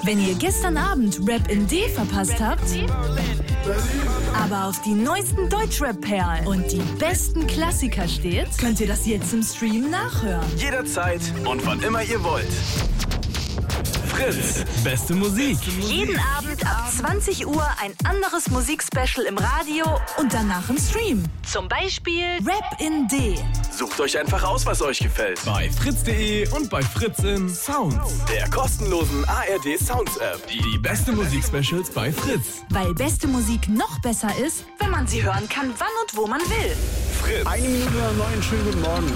Wenn ihr gestern Abend Rap in D verpasst habt, aber auf die neuesten Deutschrap-Perlen und die besten Klassiker steht, könnt ihr das jetzt im Stream nachhören. Jederzeit und wann immer ihr wollt. Fritz, beste Musik. Jeden Abend ab 20 Uhr ein anderes Musikspecial im Radio und danach im Stream. Zum Beispiel Rap in D. Sucht euch einfach aus, was euch gefällt. Bei fritz.de und bei Fritz in Sounds. Der kostenlosen ARD Sounds App. Die beste Musikspecials bei Fritz. Weil beste Musik noch besser ist, wenn man sie hören kann, wann und wo man will. Fritz. 1 Minute nach 9, schönen guten Morgen.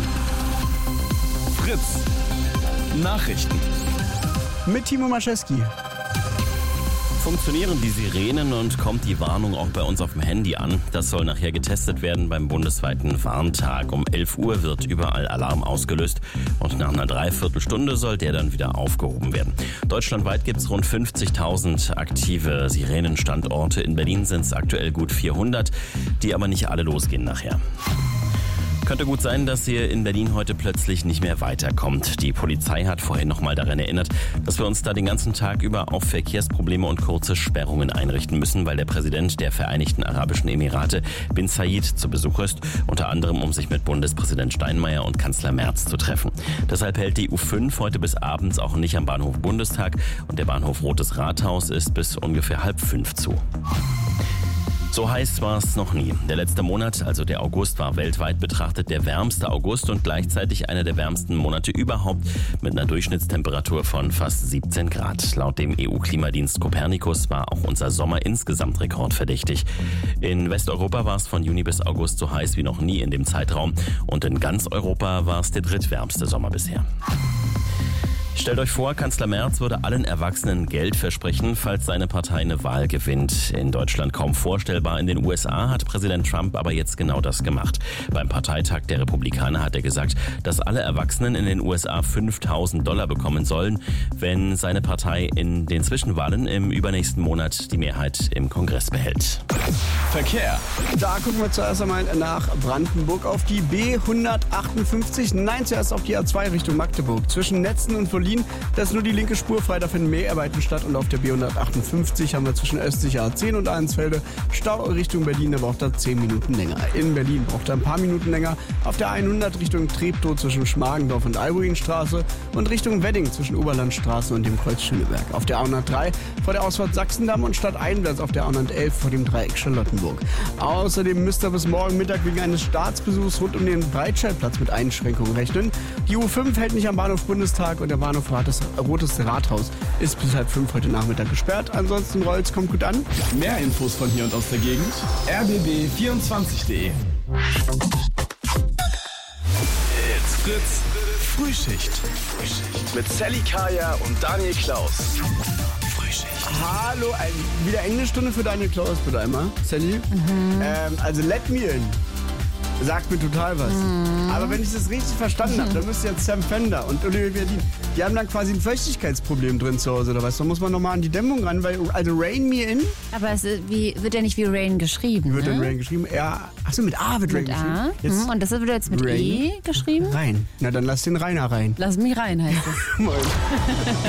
Fritz. Nachrichten. Mit Timo Maschewski. Funktionieren die Sirenen und kommt die Warnung auch bei uns auf dem Handy an? Das soll nachher getestet werden beim bundesweiten Warntag. Um 11 Uhr wird überall Alarm ausgelöst und nach einer Dreiviertelstunde soll der dann wieder aufgehoben werden. Deutschlandweit gibt es rund 50.000 aktive Sirenenstandorte. In Berlin sind es aktuell gut 400, die aber nicht alle losgehen nachher. Könnte gut sein, dass ihr in Berlin heute plötzlich nicht mehr weiterkommt. Die Polizei hat vorhin nochmal daran erinnert, dass wir uns da den ganzen Tag über auf Verkehrsprobleme und kurze Sperrungen einrichten müssen, weil der Präsident der Vereinigten Arabischen Emirate, Bin Zayed, zu Besuch ist, unter anderem um sich mit Bundespräsident Steinmeier und Kanzler Merz zu treffen. Deshalb hält die U5 heute bis abends auch nicht am Bahnhof Bundestag und der Bahnhof Rotes Rathaus ist bis ungefähr 4:30 zu. So heiß war es noch nie. Der letzte Monat, also der August, war weltweit betrachtet der wärmste August und gleichzeitig einer der wärmsten Monate überhaupt mit einer Durchschnittstemperatur von fast 17 Grad. Laut dem EU-Klimadienst Copernicus war auch unser Sommer insgesamt rekordverdächtig. In Westeuropa war es von Juni bis August so heiß wie noch nie in dem Zeitraum und in ganz Europa war es der drittwärmste Sommer bisher. Stellt euch vor, Kanzler Merz würde allen Erwachsenen Geld versprechen, falls seine Partei eine Wahl gewinnt. In Deutschland kaum vorstellbar. In den USA hat Präsident Trump aber jetzt genau das gemacht. Beim Parteitag der Republikaner hat er gesagt, dass alle Erwachsenen in den USA $5.000 bekommen sollen, wenn seine Partei in den Zwischenwahlen im übernächsten Monat die Mehrheit im Kongress behält. Verkehr. Da gucken wir zuerst einmal nach Brandenburg auf die B158. Nein, zuerst auf die A2 Richtung Magdeburg. Zwischen Netzen und Volin, da ist nur die linke Spur frei, da finden Mehrarbeiten statt. Und auf der B158 haben wir zwischen östlicher A10 und Allensfelde Stau Richtung Berlin, da braucht er 10 Minuten länger. In Berlin braucht er ein paar Minuten länger. Auf der 100 Richtung Treptow zwischen Schmargendorf und Albuinstraße und Richtung Wedding zwischen Oberlandstraße und dem Kreuz Schöneberg. Auf der A103 vor der Ausfahrt Sachsendamm und stadteinwärts auf der A111 vor dem Dreieck Charlottenburg. Außerdem müsst ihr bis morgen Mittag wegen eines Staatsbesuchs rund um den Breitscheidplatz mit Einschränkungen rechnen. Die U5 hält nicht am Bahnhof Bundestag und der Bahnhof Rotes Rathaus ist bis 4:30 heute Nachmittag gesperrt. Ansonsten rollt's, kommt gut an. Mehr Infos von hier und aus der Gegend. rbb24.de. It's Fritz. Frühschicht. Mit Sally Kaya und Daniel Klaus. Frühschicht. Hallo, wieder Englischstunde für Daniel Klaus, bitte einmal. Sally? Also Let Me In. Sagt mir total was. Aber wenn ich das richtig verstanden habe, dann müsste jetzt Sam Fender und Olivier Verdin, die haben dann quasi ein Feuchtigkeitsproblem drin zu Hause, oder was? Da muss man nochmal an die Dämmung ran, weil, also Rain Me In. Aber es ist wird ja nicht wie Rain geschrieben, Wird ne? dann Rain geschrieben? Ja, achso, mit A wird Rain Mit geschrieben. A. Jetzt Und das wird jetzt mit Rain. E geschrieben? Rein. Na, dann lass den Rainer rein. Lass mich rein, heißt es. Moin.